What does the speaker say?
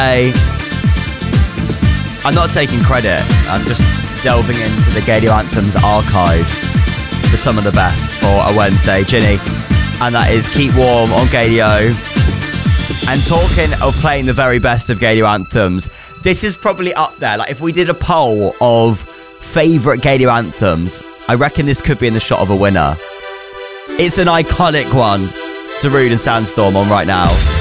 say I'm not taking credit. I'm just delving into the Gaydio Anthems archive for some of the best for a Wednesday. Ginny, and that is Keep Warm on Gaydio. And talking of playing the very best of Gaydio Anthems, this is probably up there. Like, if we did a poll of favourite Gaydio Anthems, I reckon this could be in the shot of a winner. It's an iconic one. Darude and Sandstorm on right now.